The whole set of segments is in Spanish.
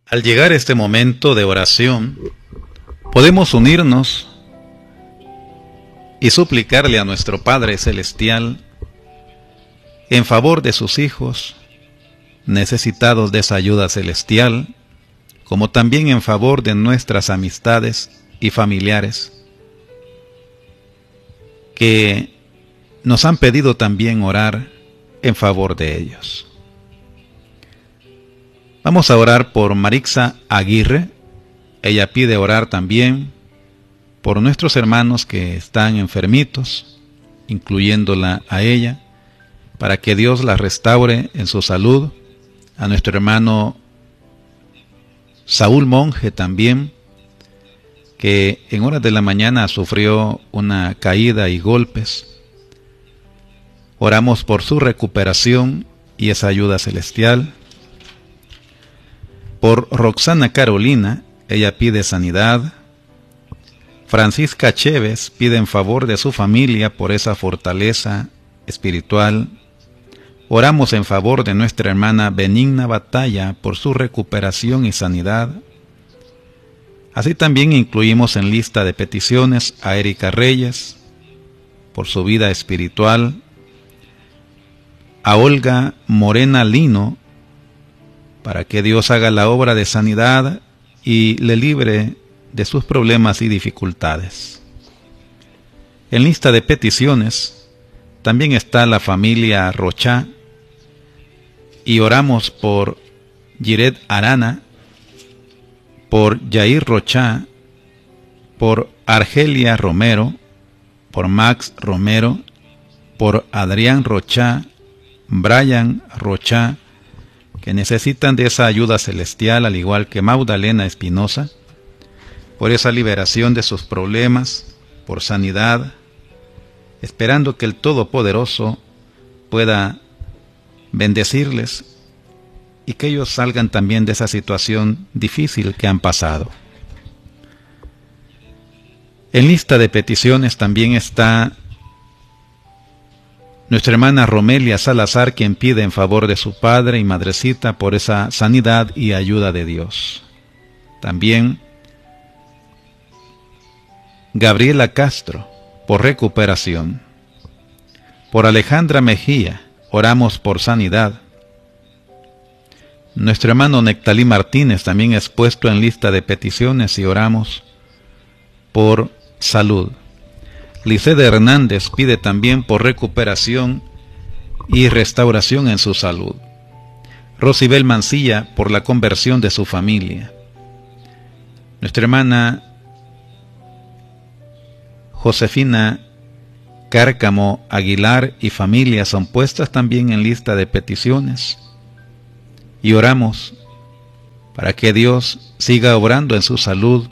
Al llegar a este momento de oración, podemos unirnos y suplicarle a nuestro Padre Celestial en favor de sus hijos necesitados de esa ayuda celestial, como también en favor de nuestras amistades y familiares que nos han pedido también orar en favor de ellos. Vamos a orar por Marixa Aguirre. Ella pide orar también por nuestros hermanos que están enfermitos, incluyéndola a ella, para que Dios la restaure en su salud. A nuestro hermano Saúl Monje también, que en horas de la mañana sufrió una caída y golpes. Oramos por su recuperación y esa ayuda celestial. Por Roxana Carolina, ella pide sanidad. Francisca Chévez pide en favor de su familia por esa fortaleza espiritual. Oramos en favor de nuestra hermana Benigna Batalla por su recuperación y sanidad. Así también incluimos en lista de peticiones a Erika Reyes por su vida espiritual, a Olga Morena Lino para que Dios haga la obra de sanidad y le libre de sus problemas y dificultades. En lista de peticiones también está la familia Rochá, y oramos por Giret Arana, por Yair Rochá, por Argelia Romero, por Max Romero, por Adrián Rochá, Brian Rochá, que necesitan de esa ayuda celestial, al igual que Magdalena Espinosa, por esa liberación de sus problemas, por sanidad, esperando que el Todopoderoso pueda bendecirles y que ellos salgan también de esa situación difícil que han pasado. En lista de peticiones también está nuestra hermana Romelia Salazar, quien pide en favor de su padre y madrecita por esa sanidad y ayuda de Dios. También Gabriela Castro, por recuperación. Por Alejandra Mejía, oramos por sanidad. Nuestro hermano Nectalí Martínez también es puesto en lista de peticiones y oramos por salud. Lisette Hernández pide también por recuperación y restauración en su salud. Rosibel Mancilla por la conversión de su familia. Nuestra hermana Josefina Cárcamo Aguilar y familia son puestas también en lista de peticiones y oramos para que Dios siga obrando en su salud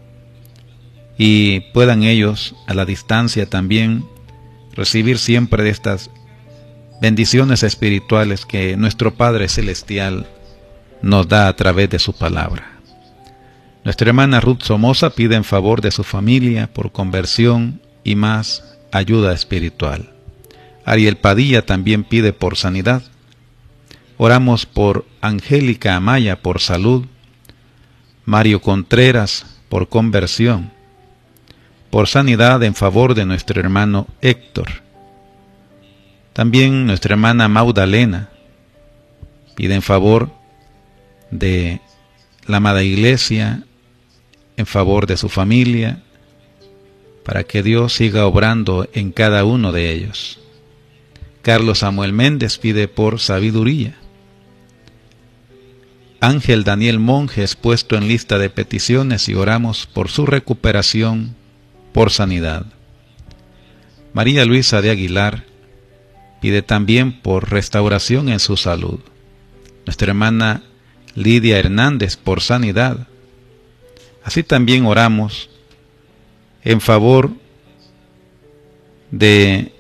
y puedan ellos a la distancia también recibir siempre de estas bendiciones espirituales que nuestro Padre Celestial nos da a través de su palabra. Nuestra hermana Ruth Somoza pide en favor de su familia por conversión y más ayuda espiritual. Ariel Padilla también pide por sanidad. Oramos por Angélica Amaya por salud, Mario Contreras por conversión, por sanidad en favor de nuestro hermano Héctor. También nuestra hermana Magdalena pide en favor de la amada iglesia, en favor de su familia, para que Dios siga obrando en cada uno de ellos. Carlos Samuel Méndez pide por sabiduría. Ángel Daniel Monje es puesto en lista de peticiones y oramos por su recuperación, por sanidad. María Luisa de Aguilar pide también por restauración en su salud. Nuestra hermana Lidia Hernández por sanidad. Así también oramos en favor de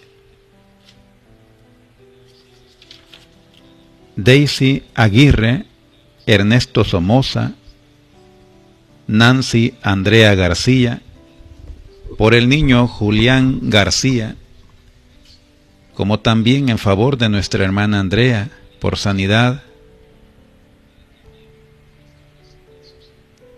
Daisy Aguirre, Ernesto Somoza, Nancy Andrea García, por el niño Julián García, como también en favor de nuestra hermana Andrea, por sanidad,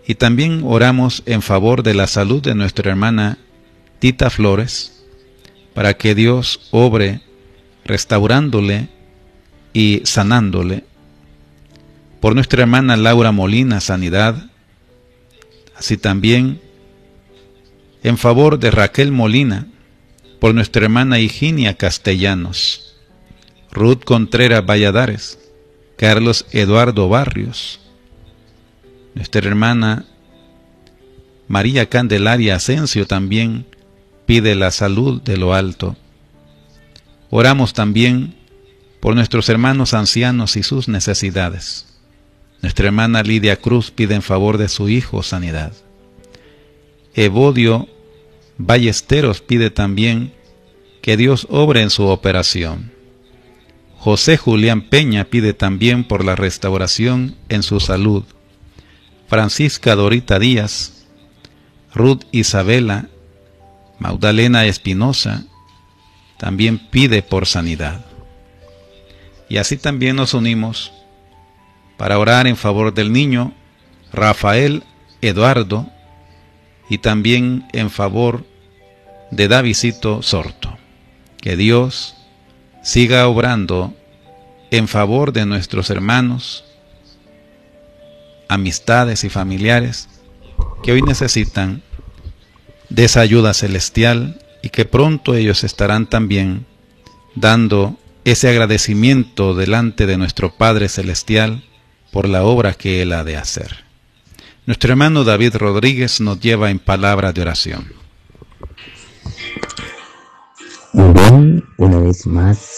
Y también oramos en favor de la salud de nuestra hermana Tita Flores, para que Dios obre restaurándole y sanándole. Por nuestra hermana Laura Molina, sanidad. Así también en favor de Raquel Molina, por nuestra hermana Higinia Castellanos, Ruth Contreras Valladares, Carlos Eduardo Barrios, nuestra hermana María Candelaria Asensio también pide la salud de lo alto. Oramos también por nuestros hermanos ancianos y sus necesidades. Nuestra hermana Lidia Cruz pide en favor de su hijo sanidad. Evodio Ballesteros pide también que Dios obre en su operación. José Julián Peña pide también por la restauración en su salud. Francisca Dorita Díaz, Ruth Isabela, Magdalena Espinosa también pide por sanidad. Y así también nos unimos para orar en favor del niño Rafael Eduardo y también en favor de Davidcito Sorto. Que Dios siga obrando en favor de nuestros hermanos, amistades y familiares que hoy necesitan de esa ayuda celestial y que pronto ellos estarán también dando ese agradecimiento delante de nuestro Padre Celestial por la obra que Él ha de hacer. Nuestro hermano David Rodríguez nos lleva en palabra de oración. Muy bien, una vez más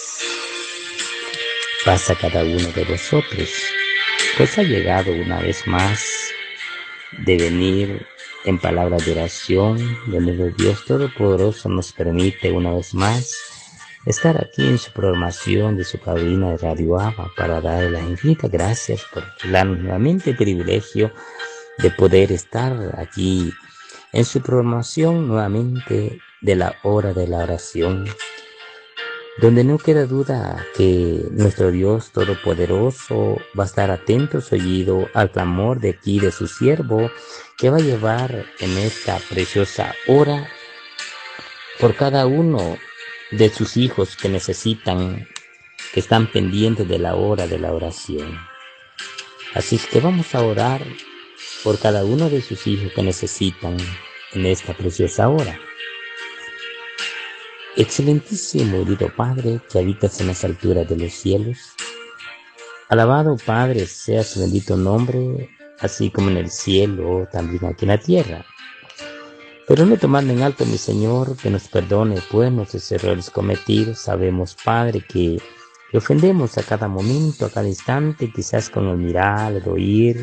pasa cada uno de vosotros, pues ha llegado una vez más de venir en palabra de oración, donde Dios Todopoderoso nos permite una vez más estar aquí en su programación de su cabina de Radio Abba para darle las infinitas gracias por darnos nuevamente el privilegio de poder estar aquí en su programación nuevamente de la hora de la oración, donde no queda duda que nuestro Dios Todopoderoso va a estar atento su oído al clamor de aquí de su siervo, que va a llevar en esta preciosa hora por cada uno de sus hijos que necesitan, que están pendientes de la hora de la oración. Así es que vamos a orar por cada uno de sus hijos que necesitan en esta preciosa hora. Excelentísimo y querido Padre, que habitas en las alturas de los cielos, alabado Padre sea su bendito nombre, así como en el cielo, también aquí en la tierra. Pero no tomando en alto, mi Señor, que nos perdone pues nuestros errores cometidos. Sabemos, Padre, que ofendemos a cada momento, a cada instante, quizás con el mirar, el oír,